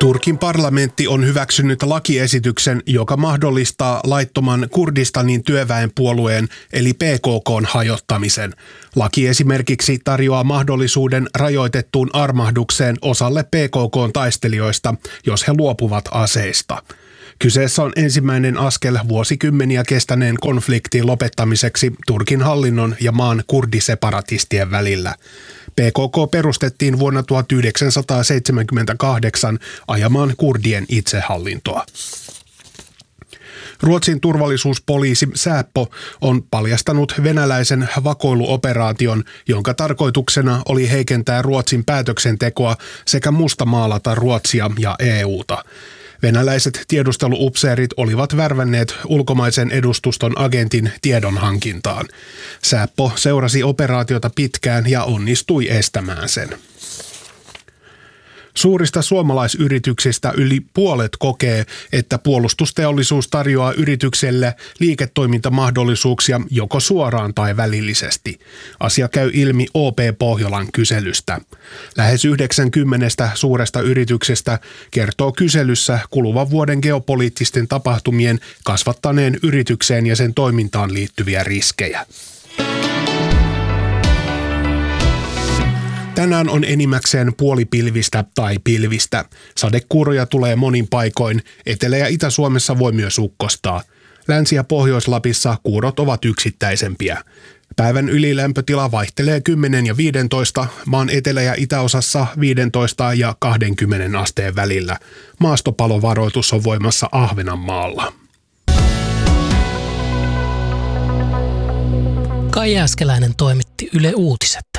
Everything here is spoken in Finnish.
Turkin parlamentti on hyväksynyt lakiesityksen, joka mahdollistaa laittoman Kurdistanin työväenpuolueen eli PKK:n hajottamisen. Laki esimerkiksi tarjoaa mahdollisuuden rajoitettuun armahdukseen osalle PKK:n taistelijoista, jos he luopuvat aseista. Kyseessä on ensimmäinen askel vuosikymmeniä kestäneen konfliktin lopettamiseksi Turkin hallinnon ja maan kurdiseparatistien välillä. PKK perustettiin vuonna 1978 ajamaan kurdien itsehallintoa. Ruotsin turvallisuuspoliisi Säpo on paljastanut venäläisen vakoiluoperaation, jonka tarkoituksena oli heikentää Ruotsin päätöksentekoa sekä mustamaalata Ruotsia ja EUta. Venäläiset tiedusteluupseerit olivat värvänneet ulkomaisen edustuston agentin tiedonhankintaan. Säpo seurasi operaatiota pitkään ja onnistui estämään sen. Suurista suomalaisyrityksistä yli puolet kokee, että puolustusteollisuus tarjoaa yritykselle liiketoimintamahdollisuuksia joko suoraan tai välillisesti. Asia käy ilmi OP Pohjolan kyselystä. Lähes 90 suuresta yrityksestä kertoo kyselyssä kuluvan vuoden geopoliittisten tapahtumien kasvattaneen yritykseen ja sen toimintaan liittyviä riskejä. Tänään on enimmäkseen puolipilvistä tai pilvistä. Sadekuuroja tulee monin paikoin. Etelä- ja Itä-Suomessa voi myös ukkostaa. Länsi- ja Pohjois-Lapissa kuurot ovat yksittäisempiä. Päivän ylilämpötila vaihtelee 10 ja 15, maan etelä- ja itäosassa 15 ja 20 asteen välillä. Maastopalovaroitus on voimassa Ahvenanmaalla. Kai Jääskeläinen toimitti Yle Uutiset.